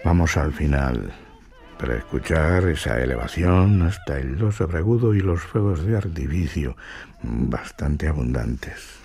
Vamos al final, para escuchar esa elevación hasta el do sobreagudo y los fuegos de artificio, bastante abundantes.